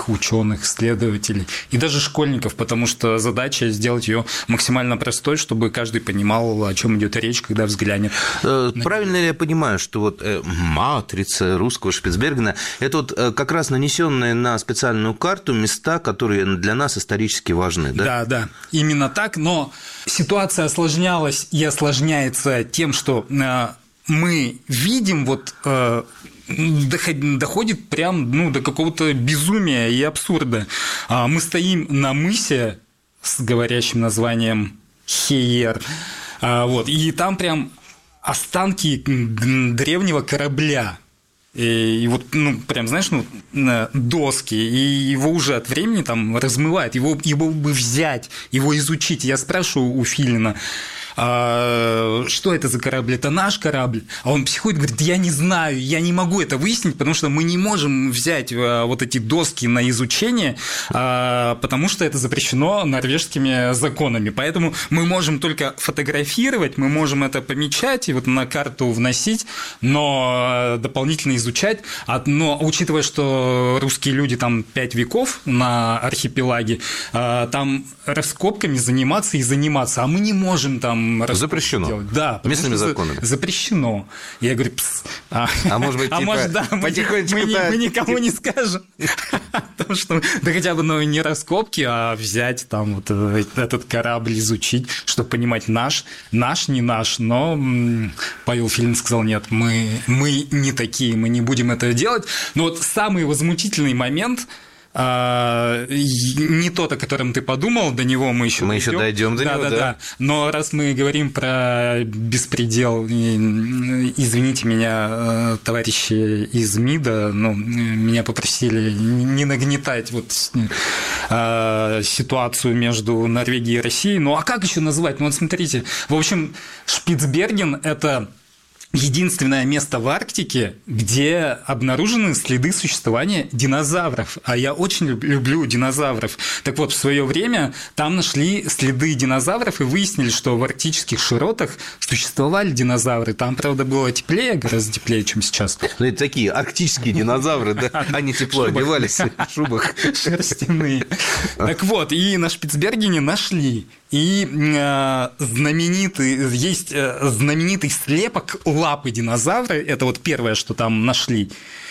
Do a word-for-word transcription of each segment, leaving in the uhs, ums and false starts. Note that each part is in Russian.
ученых, исследователей и даже школьников, потому что задача сделать ее максимально простой, чтобы каждый понимал, о чем идет речь, когда взглянет. Правильно ли я понимаю, что вот матрица русского Шпицбергена – это вот как раз нанесенные на специальную карту места, которые для нас исторически важны, да? Да, да, именно так, но ситуация осложнялась и осложняется тем, что мы видим вот доходит прям ну, до какого-то безумия и абсурда. Мы стоим на мысе с говорящим названием Хейер, вот, и там прям останки древнего корабля. И вот, ну, прям, знаешь, ну, доски, и его уже от времени там размывает, его, его бы взять, его изучить. Я спрашиваю у Филина, а, что это за корабль? Это наш корабль? А он психует, говорит, я не знаю, я не могу это выяснить, потому что мы не можем взять вот эти доски на изучение, потому что это запрещено норвежскими законами. Поэтому мы можем только фотографировать, мы можем это помечать и вот на карту вносить, но дополнительно изучать. Но учитывая, что русские люди там пять веков на архипелаге, там раскопками заниматься и заниматься, а мы не можем там запрещено. Делать. Да, местными законами. Запрещено. Я говорю, пс, а, а может быть, а типа, может, да, потихонечку мы, мы, мы никому не скажем, потому что да хотя бы ну, не раскопки, а взять там вот этот корабль, изучить, чтобы понимать наш, наш, не наш. Но Павел Филин сказал, нет, мы, мы не такие, мы не будем это делать. Но вот самый возмутительный момент. А, не тот, о котором ты подумал, до него мы еще мы дойдем. еще дойдем до да, него, да, да. да. Но раз мы говорим про беспредел, извините меня, товарищи из МИДа, ну, меня попросили не нагнетать вот ситуацию между Норвегией и Россией. Ну а как еще назвать? Ну вот смотрите, в общем, Шпицберген – это единственное место в Арктике, где обнаружены следы существования динозавров. А я очень люблю динозавров. Так вот, в свое время там нашли следы динозавров и выяснили, что в арктических широтах существовали динозавры. Там, правда, было теплее, гораздо теплее, чем сейчас. Ну, это такие арктические динозавры, да? Они тепло одевались в шубах. Шерстяные. Так вот, и на Шпицбергене нашли. И знаменитый, есть знаменитый слепок лапы динозавра, это вот первое, что там нашли.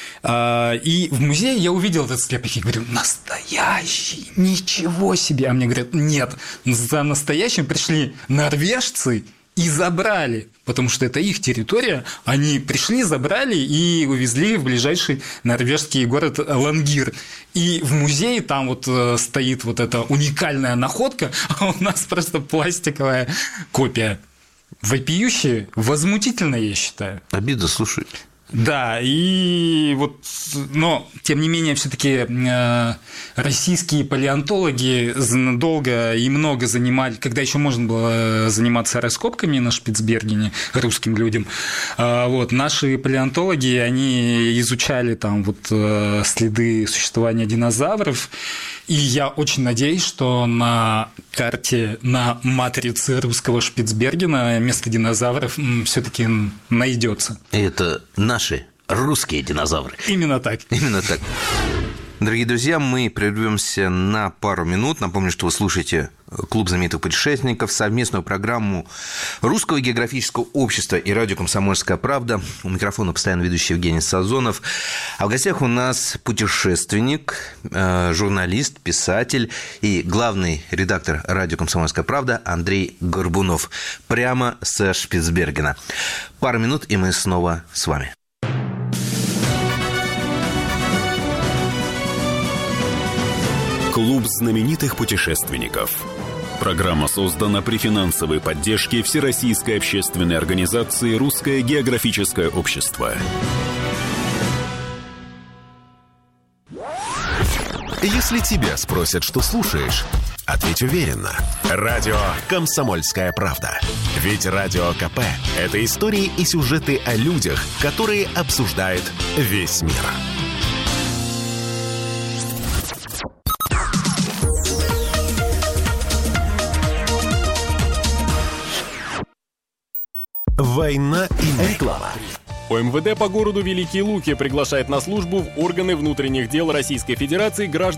И в музее я увидел этот слепок и говорю, настоящий, ничего себе. А мне говорят, нет, за настоящим пришли норвежцы и забрали, потому что это их территория. Они пришли, забрали и увезли в ближайший норвежский город Лангир. И в музее там вот стоит вот эта уникальная находка, а у нас просто пластиковая копия. Вопиющая, возмутительная, я считаю. Обидно, слушай. Да, и вот, но, тем не менее, все-таки российские палеонтологи долго и много занимали, когда еще можно было заниматься раскопками на Шпицбергене русским людям, вот, наши палеонтологи, они изучали там вот следы существования динозавров, и я очень надеюсь, что на карте, на матрице русского Шпицбергена место динозавров все-таки найдется. Это наши русские динозавры. Именно так. Именно так. Дорогие друзья, мы прервемся на пару минут. Напомню, что вы слушаете «Клуб знаменитых путешественников», совместную программу Русского географического общества и радио «Комсомольская правда». У микрофона постоянно ведущий Евгений Сазонов. А в гостях у нас путешественник, журналист, писатель и главный редактор радио «Комсомольская правда» Андрей Горбунов. Прямо со Шпицбергена. Пару минут, и мы снова с вами. Клуб знаменитых путешественников. Программа создана при финансовой поддержке Всероссийской общественной организации «Русское географическое общество». Если тебя спросят, что слушаешь, ответь уверенно. Радио «Комсомольская правда». Ведь Радио КП – это истории и сюжеты о людях, которые обсуждает весь мир. Война и реклама. ОМВД по городу Великие Луки приглашает на службу в органы внутренних дел Российской Федерации граждан